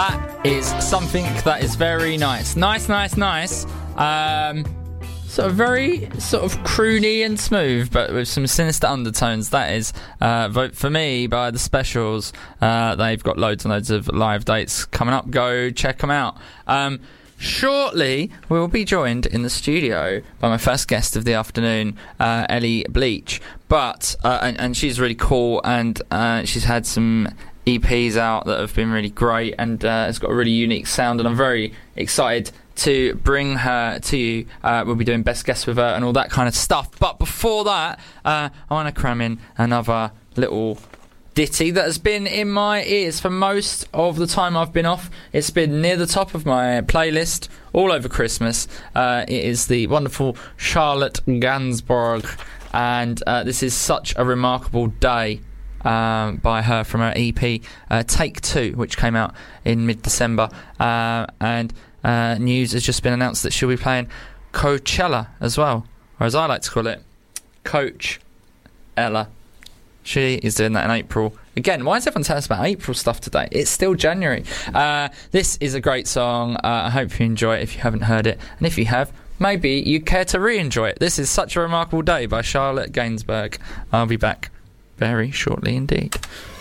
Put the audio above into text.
That is something that is very nice. Nice. Very croony and smooth, but with some sinister undertones. That is Vote For Me by The Specials. They've got loads and loads of live dates coming up. Go check them out. Shortly, we will be joined in the studio by my first guest of the afternoon, Ellie Bleach. But and she's really cool, and she's had some EPs out that have been really great, and it's got a really unique sound, and I'm very excited to bring her to you. We'll be doing best guess with her and all that kind of stuff. But before that, I want to cram in another little ditty that has been in my ears for most of the time I've been off. It's been near the top of my playlist all over Christmas. It is the wonderful Charlotte Gainsbourg, and this is Such a Remarkable Day by her from her EP Take Two, which came out in mid-December, and news has just been announced that she'll be playing Coachella as well, or as I like to call it, Coach Ella. She is doing that in April. Again, why is everyone telling us about April stuff today? It's still January. This is a great song. I hope you enjoy it if you haven't heard it, and if you have, maybe you care to re-enjoy it. This is Such a Remarkable Day by Charlotte Gainsbourg. I'll be back very shortly indeed.